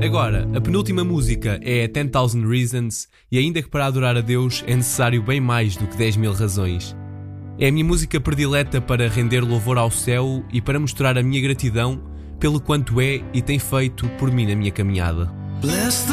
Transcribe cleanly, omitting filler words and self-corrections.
Agora, a penúltima música é 10,000 Reasons, e ainda que para adorar a Deus é necessário bem mais do que 10.000 razões. É a minha música predileta para render louvor ao céu e para mostrar a minha gratidão pelo quanto é e tem feito por mim na minha caminhada. Bless the